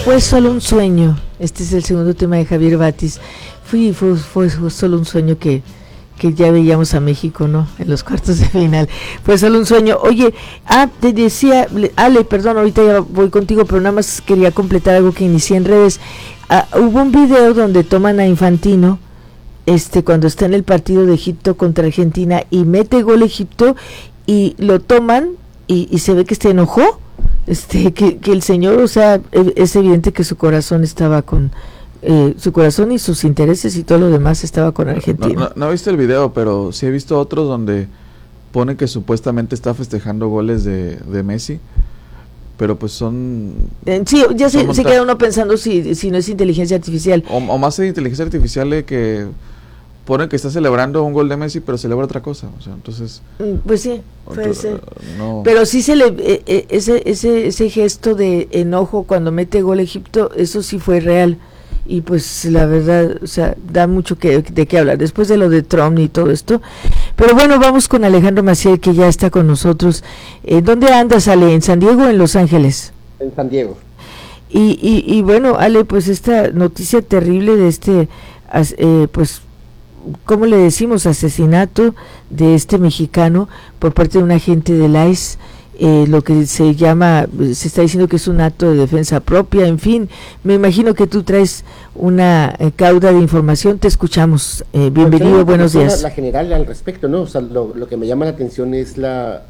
Fue solo un sueño. Este es el segundo tema de Javier Batis. Fue solo un sueño que ya veíamos a México, ¿no? En los cuartos de final. Fue solo un sueño. Oye, te decía, Ale, perdón, ahorita ya voy contigo, pero nada más quería completar algo que inicié en redes. Hubo un video donde toman a Infantino, cuando está en el partido de Egipto contra Argentina, y mete gol Egipto, y lo toman, y se ve que se enojó, que el señor, o sea, es evidente que su corazón estaba con... su corazón y sus intereses y todo lo demás estaba con Argentina. No he visto el video, pero sí he visto otros donde pone que supuestamente está festejando goles de Messi, pero pues son... sí, ya se queda uno pensando si no es inteligencia artificial. O más de inteligencia artificial que pone que está celebrando un gol de Messi, pero celebra otra cosa, o sea, entonces... Pues sí, puede ser. No. Pero sí ese gesto de enojo cuando mete gol Egipto, eso sí fue real. Y pues la verdad, o sea, da mucho de qué hablar, después de lo de Trump y todo esto. Pero bueno, vamos con Alejandro Maciel, que ya está con nosotros. ¿Dónde andas, Ale? ¿En San Diego o en Los Ángeles? En San Diego. Y bueno, Ale, pues esta noticia terrible de pues, ¿cómo le decimos? Asesinato de este mexicano por parte de un agente del ICE. Lo que se está diciendo que es un acto de defensa propia, en fin, me imagino que tú traes una cauda de información, te escuchamos, bienvenido, buenos días. La general al respecto, ¿no? O sea, lo que me llama la atención es la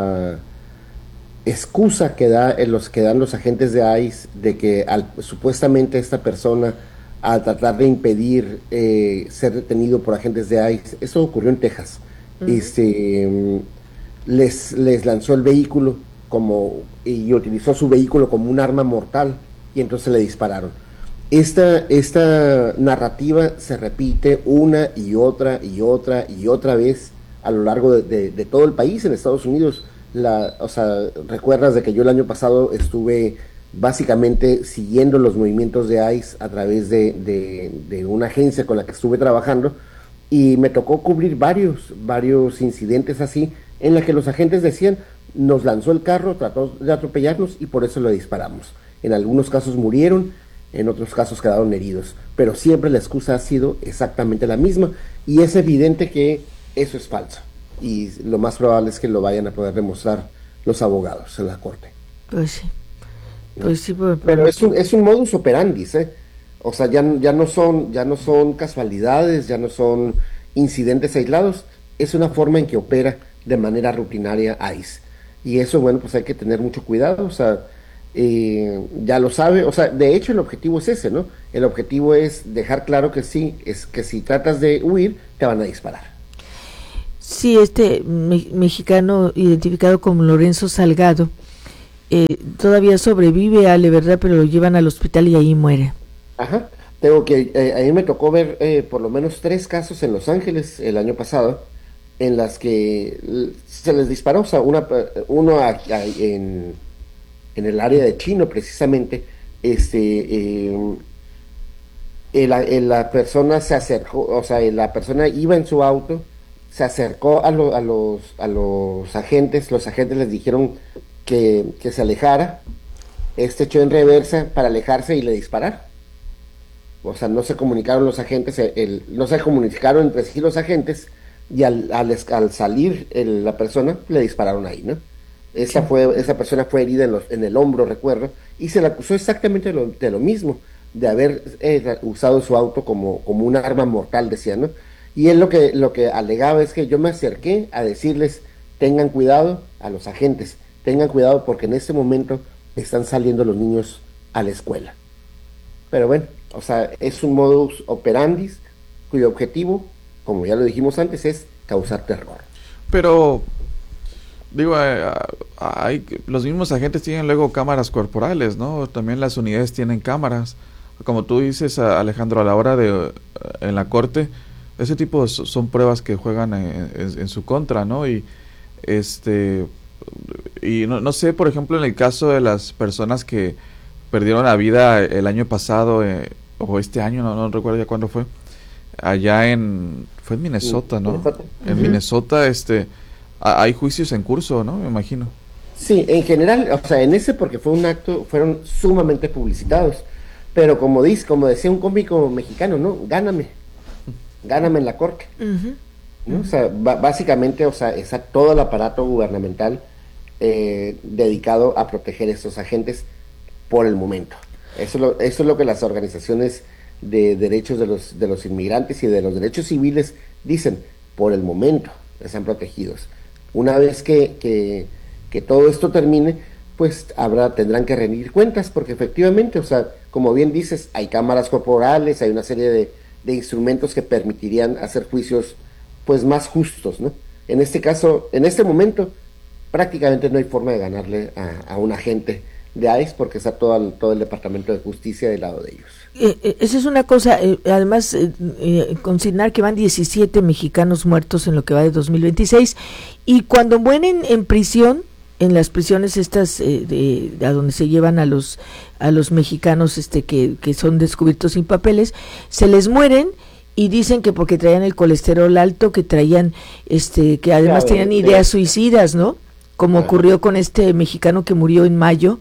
excusa que dan los agentes de ICE de que supuestamente esta persona, al tratar de impedir ser detenido por agentes de ICE, eso ocurrió en Texas, les lanzó el vehículo y utilizó su vehículo como un arma mortal, y entonces le dispararon. Esta narrativa se repite una y otra y otra y otra vez a lo largo de todo el país en Estados Unidos. O sea, recuerdas de que yo el año pasado estuve básicamente siguiendo los movimientos de ICE a través de una agencia con la que estuve trabajando, y me tocó cubrir varios incidentes así, en la que los agentes decían, nos lanzó el carro, trató de atropellarnos y por eso lo disparamos. En algunos casos murieron, en otros casos quedaron heridos, pero siempre la excusa ha sido exactamente la misma, y es evidente que eso es falso, y lo más probable es que lo vayan a poder demostrar los abogados en la corte. Pues sí, pero es un modus operandi, o sea, ya no son casualidades, ya no son incidentes aislados, es una forma en que opera de manera rutinaria ICE, y eso, bueno, pues hay que tener mucho cuidado, o sea, ya lo sabe, o sea, de hecho el objetivo es ese, ¿no? El objetivo es dejar claro que sí, es que si tratas de huir, te van a disparar. Sí, mexicano identificado como Lorenzo Salgado, todavía sobrevive, Ale, ¿verdad? Pero lo llevan al hospital y ahí muere. Ajá, a mí me tocó ver por lo menos 3 casos en Los Ángeles el año pasado, en las que se les disparó, o sea, uno en el área de Chino precisamente, la persona se acercó, o sea, la persona iba en su auto, se acercó a los agentes les dijeron que se alejara, echó en reversa para alejarse y le dispararon. O sea, no se comunicaron los agentes, no se comunicaron entre sí los agentes, y al salir la persona, le dispararon ahí, ¿no? Esa persona fue herida en el hombro, recuerdo, y se le acusó exactamente de lo mismo, de haber usado su auto como un arma mortal, decía, ¿no? Y él lo que alegaba es que yo me acerqué a decirles, tengan cuidado a los agentes, tengan cuidado porque en este momento están saliendo los niños a la escuela. Pero bueno, o sea, es un modus operandi cuyo objetivo, como ya lo dijimos antes, es causar terror. Pero, digo, los mismos agentes tienen luego cámaras corporales, ¿no? También las unidades tienen cámaras. Como tú dices, Alejandro, a la hora en la corte, ese tipo son pruebas que juegan en su contra, ¿no? Y no sé, por ejemplo, en el caso de las personas que perdieron la vida el año pasado, o este año, no recuerdo ya cuándo fue, fue en Minnesota, ¿no? En Minnesota, hay juicios en curso, ¿no? Me imagino. Sí, en general, o sea, en ese porque fue un acto, fueron sumamente publicitados. Pero como decía un cómico mexicano, ¿no? Gáname en la corte. Ujú, ¿No? O ujú. sea, básicamente, o sea, está todo el aparato gubernamental dedicado a proteger a estos agentes por el momento. Eso es lo que las organizaciones de derechos de los inmigrantes y de los derechos civiles dicen, por el momento están protegidos. Una vez que todo esto termine, pues tendrán que rendir cuentas, porque efectivamente, o sea, como bien dices, hay cámaras corporales, hay una serie de instrumentos que permitirían hacer juicios pues más justos, ¿no? En este caso, en este momento, prácticamente no hay forma de ganarle a un agente de ICE porque está todo el Departamento de Justicia del lado de ellos. Esa es una cosa, además, consignar que van 17 mexicanos muertos en lo que va de 2026 y cuando mueren en prisión, en las prisiones estas a donde se llevan a los mexicanos que son descubiertos sin papeles, se les mueren y dicen que porque traían el colesterol alto, que traían que además tenían ideas suicidas, ¿no? Como ocurrió con este mexicano que murió en mayo,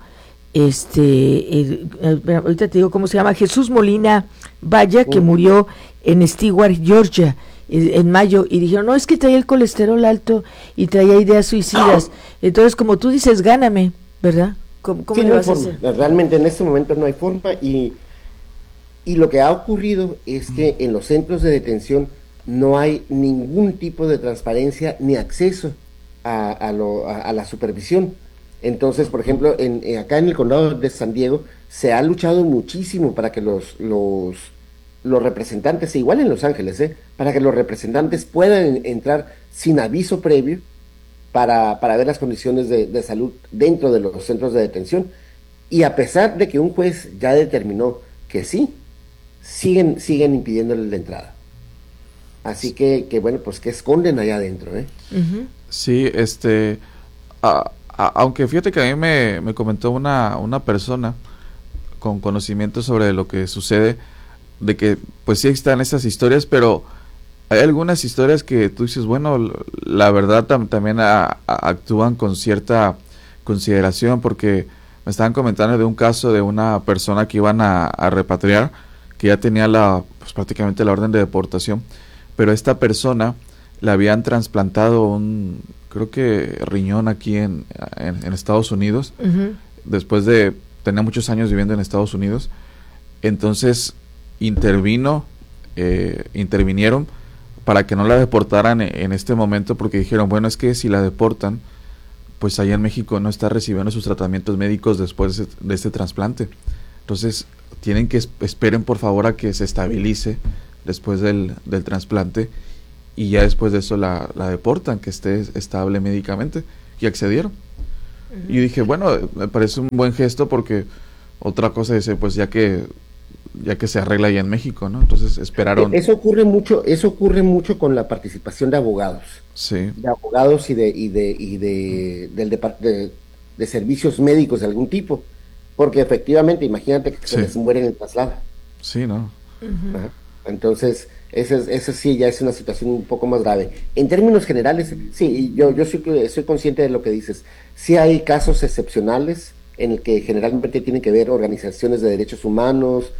ahorita te digo cómo se llama, Jesús Molina Valla, que murió en Stewart, Georgia, en mayo, y dijeron, no, es que traía el colesterol alto y traía ideas suicidas. Entonces, como tú dices, gáname, ¿verdad? ¿Cómo sí, le no vas hay a forma. hacer? Realmente en este momento no hay forma y lo que ha ocurrido es que en los centros de detención no hay ningún tipo de transparencia ni acceso a la supervisión. Entonces, por ejemplo, acá en el condado de San Diego se ha luchado muchísimo para que los representantes, igual en Los Ángeles, para que los representantes puedan entrar sin aviso previo para ver las condiciones de salud dentro de los centros de detención. Y a pesar de que un juez ya determinó que sí, siguen impidiéndoles la entrada. Así que bueno, pues que esconden allá adentro, ¿eh? Uh-huh. Sí, aunque fíjate que a mí me comentó una persona con conocimiento sobre lo que sucede, de que pues sí están esas historias, pero hay algunas historias que tú dices, bueno, la verdad también actúan con cierta consideración, porque me estaban comentando de un caso de una persona que iban a repatriar, que ya tenía pues prácticamente la orden de deportación, pero esta persona le habían trasplantado creo que riñón aquí en Estados Unidos, Uh-huh. después de tener muchos años viviendo en Estados Unidos. Entonces intervinieron para que no la deportaran en este momento, porque dijeron, bueno, es que si la deportan, pues allá en México no está recibiendo sus tratamientos médicos después de este trasplante. Entonces tienen que esperen por favor a que se estabilice después del trasplante, y ya después de eso la deportan, que esté estable médicamente, y accedieron. Uh-huh. Y dije, bueno, me parece un buen gesto, porque otra cosa dice, pues ya que se arregla allá en México, ¿no? Entonces esperaron. Eso ocurre mucho con la participación de abogados. Sí. De abogados y de servicios médicos de algún tipo. Porque efectivamente, imagínate que se les muere en el traslado. Sí, ¿no? Uh-huh. Ajá. Entonces, eso sí ya es una situación un poco más grave. En términos generales, sí, yo soy consciente de lo que dices. Sí hay casos excepcionales en el que generalmente tienen que ver organizaciones de derechos humanos,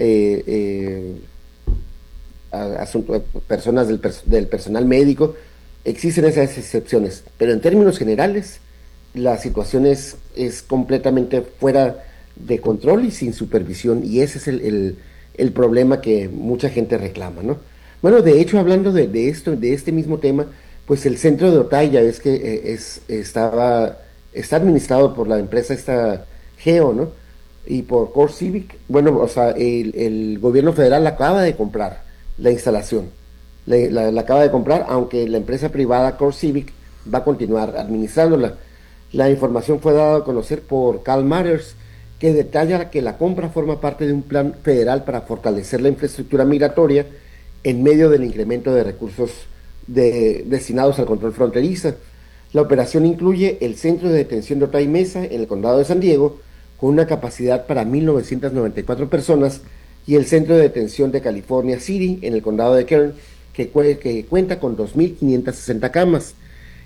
personas del personal médico. Existen esas excepciones, pero en términos generales la situación es completamente fuera de control y sin supervisión, y ese es el problema que mucha gente reclama, ¿no? Bueno, de hecho, hablando de este mismo tema, pues el centro de Otay, ya ves que está administrado por la empresa esta Geo, ¿no? Y por Core Civic. Bueno, o sea, el gobierno federal acaba de comprar la instalación, la acaba de comprar, aunque la empresa privada Core Civic va a continuar administrándola. La información fue dada a conocer por Cal Matters, que detalla que la compra forma parte de un plan federal para fortalecer la infraestructura migratoria en medio del incremento de recursos destinados al control fronterizo. La operación incluye el centro de detención de Otay Mesa en el condado de San Diego, con una capacidad para 1,994 personas, y el centro de detención de California City en el condado de Kern, que cuenta con 2,560 camas.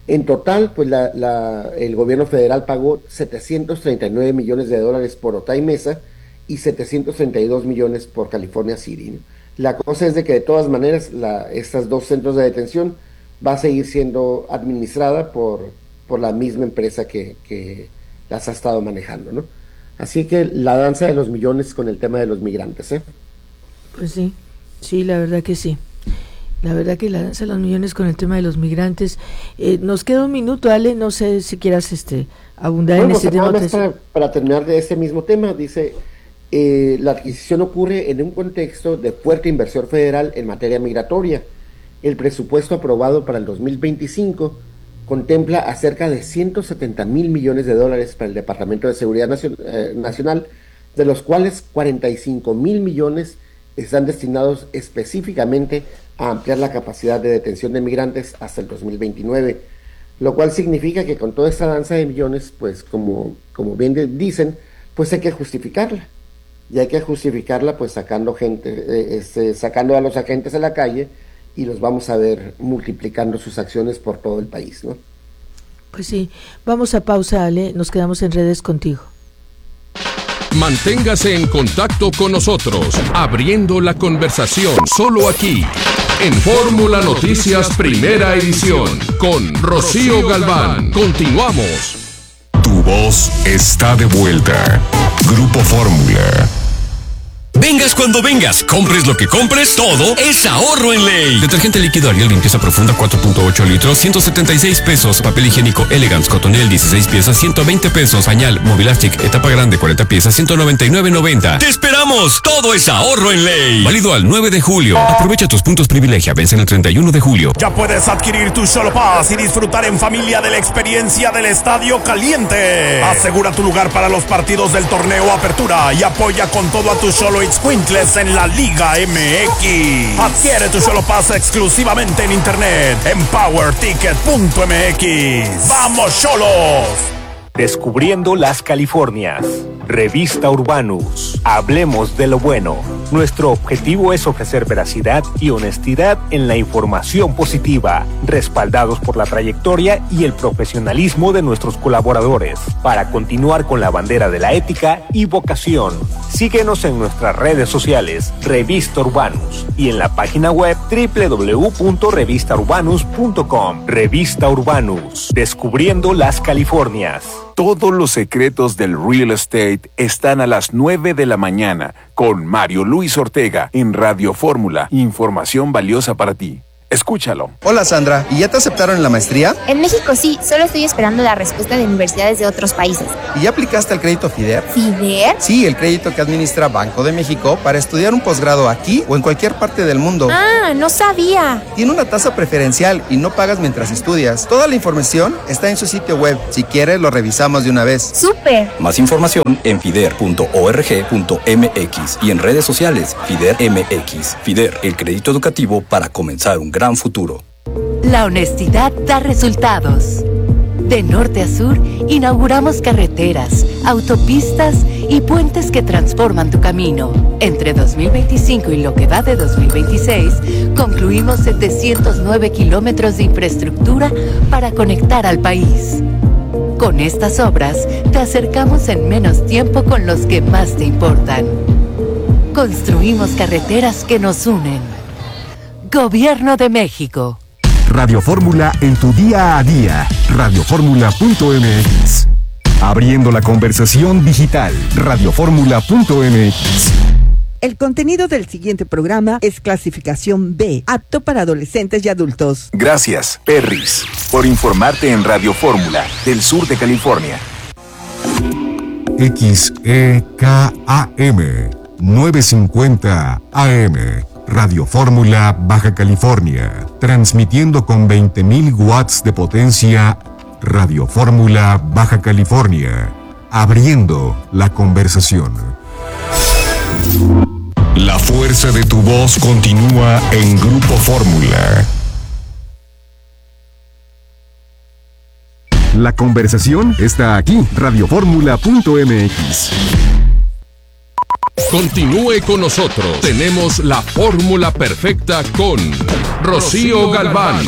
En total, pues el gobierno federal pagó $739 millones por Otay Mesa y 732 millones por California City, ¿no? La cosa es de que de todas maneras estas dos centros de detención va a seguir siendo administrada por la misma empresa que las ha estado manejando, ¿no? Así que la danza de los millones con el tema de los migrantes, ¿eh? Pues sí, la verdad que sí. La verdad que la danza de los millones con el tema de los migrantes. Nos queda un minuto, Ale, no sé si quieras abundar en este tema. Para terminar de este mismo tema, dice, la adquisición ocurre en un contexto de fuerte inversión federal en materia migratoria. El presupuesto aprobado para el 2025 contempla a cerca de $170 mil millones para el Departamento de Seguridad Nacional, de los cuales 45 mil millones están destinados específicamente a ampliar la capacidad de detención de migrantes hasta el 2029, lo cual significa que con toda esta danza de millones, pues como bien dicen, pues hay que justificarla, y hay que justificarla pues sacando a los agentes a la calle, y los vamos a ver multiplicando sus acciones por todo el país, ¿no? Pues sí, vamos a pausa, Ale, nos quedamos en redes contigo. Manténgase en contacto con nosotros, abriendo la conversación, solo aquí, en Fórmula Noticias Primera Edición, con Rocío Galván. Continuamos. Tu voz está de vuelta. Grupo Fórmula. Vengas cuando vengas, compres lo que compres, todo es ahorro en Ley. Detergente líquido Ariel limpieza profunda 4.8 litros, 176 pesos. Papel higiénico Elegance Cotonel 16 piezas, 120 pesos. Pañal Mobilastic etapa grande 40 piezas, 199.90. ¡Te esperamos! Todo es ahorro en Ley. Válido al 9 de julio. Aprovecha tus puntos privilegia, vencen el 31 de julio. Ya puedes adquirir tu Xolo Pass y disfrutar en familia de la experiencia del Estadio Caliente. Asegura tu lugar para los partidos del torneo Apertura y apoya con todo a tu Xolo Quintles en la Liga MX. Adquiere tu Xolo Pass exclusivamente en internet en powerticket.mx. ¡Vamos, Xolos! Descubriendo las Californias. Revista Urbanus. Hablemos de lo bueno. Nuestro objetivo es ofrecer veracidad y honestidad en la información positiva, respaldados por la trayectoria y el profesionalismo de nuestros colaboradores, para continuar con la bandera de la ética y vocación. Síguenos en nuestras redes sociales, Revista Urbanus, y en la página web www.revistaurbanus.com. Revista Urbanus. Descubriendo las Californias. Todos los secretos del real estate están a las 9 de la mañana con Mario Luis Ortega en Radio Fórmula. Información valiosa para ti. Escúchalo. Hola Sandra, ¿y ya te aceptaron en la maestría? En México sí, solo estoy esperando la respuesta de universidades de otros países. ¿Y ya aplicaste al crédito FIDER? ¿FIDER? Sí, el crédito que administra Banco de México para estudiar un posgrado aquí o en cualquier parte del mundo. Ah, no sabía. Tiene una tasa preferencial y no pagas mientras estudias. Toda la información está en su sitio web. Si quieres, lo revisamos de una vez. ¡Súper! Más información en fider.org.mx y en redes sociales FIDER MX. FIDER, el crédito educativo para comenzar un gran futuro. La honestidad da resultados. De norte a sur, inauguramos carreteras, autopistas y puentes que transforman tu camino. Entre 2025 y lo que va de 2026, concluimos 709 kilómetros de infraestructura para conectar al país. Con estas obras, te acercamos en menos tiempo con los que más te importan. Construimos carreteras que nos unen. Gobierno de México. Radio Fórmula en tu día a día. Radioformula.mx. Abriendo la conversación digital. Radioformula.mx. El contenido del siguiente programa es clasificación B, apto para adolescentes y adultos. Gracias, Perris, por informarte en Radio Fórmula del sur de California. XEKAM 950 AM. Radio Fórmula Baja California, transmitiendo con 20.000 watts de potencia. Radio Fórmula Baja California, abriendo la conversación. La fuerza de tu voz continúa en Grupo Fórmula. La conversación está aquí, radioformula.mx. Continúe con nosotros. Tenemos la fórmula perfecta con Rocío Galván.